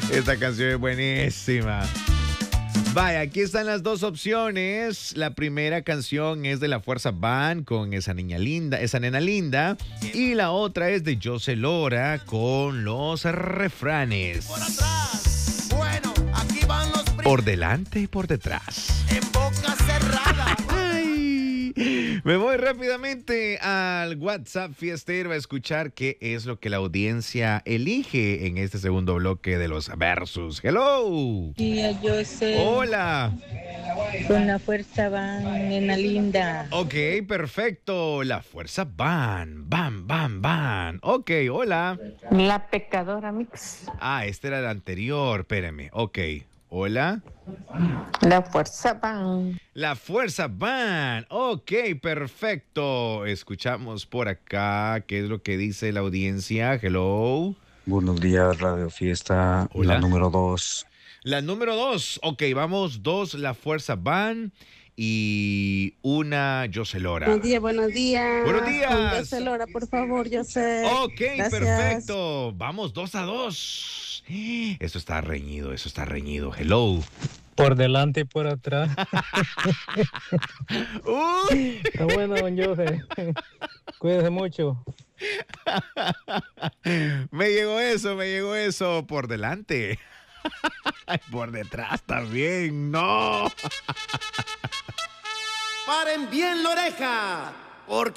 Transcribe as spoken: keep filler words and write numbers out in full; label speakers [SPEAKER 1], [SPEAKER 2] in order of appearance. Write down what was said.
[SPEAKER 1] Esta canción es buenísima. Vaya, aquí están las dos opciones. La primera canción es de La Fuerza Band con Esa Niña Linda, Esa Nena Linda. Y la otra es de José Lora con Los Refranes.
[SPEAKER 2] Por atrás, bueno, aquí van los primeros.
[SPEAKER 1] Por delante y por detrás.
[SPEAKER 2] En boca cerrada.
[SPEAKER 1] Ay, me voy rápidamente al WhatsApp fiestero a escuchar qué es lo que la audiencia elige en este segundo bloque de los versus. Hello.
[SPEAKER 3] Tía José,
[SPEAKER 1] Hola.
[SPEAKER 3] con La Fuerza Van, nena linda.
[SPEAKER 1] Ok, perfecto. La Fuerza Van. Van, van, van. Ok, hola.
[SPEAKER 3] La Pecadora Mix.
[SPEAKER 1] Ah, este era el anterior. Espérame. Ok. Hola.
[SPEAKER 3] La Fuerza Van.
[SPEAKER 1] La Fuerza Van. Ok, perfecto. Escuchamos por acá qué es lo que dice la audiencia. Hello.
[SPEAKER 4] Buenos días, Radio Fiesta.
[SPEAKER 1] Hola.
[SPEAKER 4] La número dos.
[SPEAKER 1] La número dos. Ok, vamos. Dos, La Fuerza Van. Y una, José Lora.
[SPEAKER 5] Buenos días, buenos días.
[SPEAKER 1] Buenos días.
[SPEAKER 5] Con José Lora, por favor, José.
[SPEAKER 1] Ok,
[SPEAKER 5] Gracias.
[SPEAKER 1] perfecto. Vamos dos a dos. Eso está reñido, eso está reñido. Hello.
[SPEAKER 6] Por delante y por atrás.
[SPEAKER 1] Uy.
[SPEAKER 6] Está bueno, don José. Cuídese mucho.
[SPEAKER 1] Me llegó eso, me llegó eso. Por delante. Por detrás también. No.
[SPEAKER 2] Paren bien la oreja, porque